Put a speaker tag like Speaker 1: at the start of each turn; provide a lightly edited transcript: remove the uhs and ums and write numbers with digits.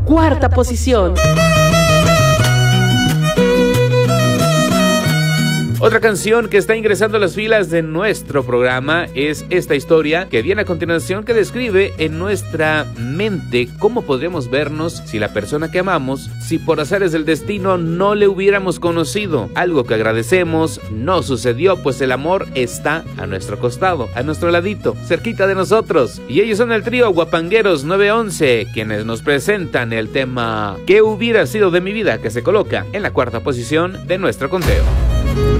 Speaker 1: cuarta posición.
Speaker 2: Otra canción que está ingresando a las filas de nuestro programa es esta historia que viene a continuación, que describe en nuestra mente cómo podríamos vernos si la persona que amamos, si por azares del destino no le hubiéramos conocido. Algo que agradecemos no sucedió, pues el amor está a nuestro costado, a nuestro ladito, cerquita de nosotros. Y ellos son el trío Guapangueros 911, quienes nos presentan el tema ¿Qué hubiera sido de mi vida?, que se coloca en la cuarta posición de nuestro conteo.